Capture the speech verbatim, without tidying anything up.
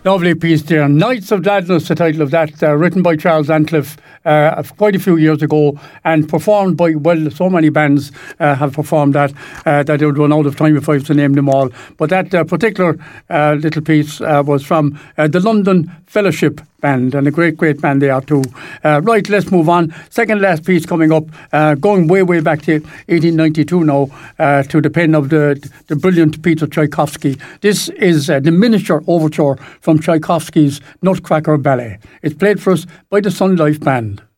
Lovely piece there. Nights of Gladness, the title of that, uh, written by Charles Antliff uh, quite a few years ago and performed by, well, so many bands uh, have performed that uh, that it would run out of time if I was to name them all. But that uh, particular uh, little piece uh, was from uh, the London Fellowship Band, and a great, great band they are too. Uh, right, let's move on. Second last piece coming up, uh, going way, way back to eighteen ninety-two now, uh, to the pen of the the brilliant Peter Tchaikovsky. This is uh, the miniature overture from Tchaikovsky's Nutcracker Ballet. It's played for us by the Sun Life Band.